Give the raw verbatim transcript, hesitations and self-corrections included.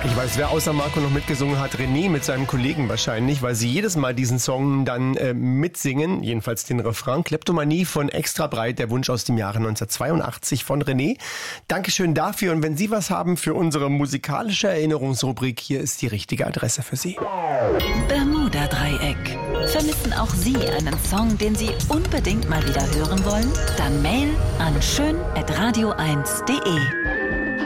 Ich weiß, wer außer Marco noch mitgesungen hat, René mit seinem Kollegen wahrscheinlich, weil sie jedes Mal diesen Song dann äh, mitsingen, jedenfalls den Refrain. Kleptomanie von Extra Breit, der Wunsch aus dem Jahre neunzehnhundertzweiundachtzig von René. Dankeschön dafür, und wenn Sie was haben für unsere musikalische Erinnerungsrubrik, hier ist die richtige Adresse für Sie. Bermuda-Dreieck. Vermissen auch Sie einen Song, den Sie unbedingt mal wieder hören wollen? Dann Mail an schön at radio eins punkt de.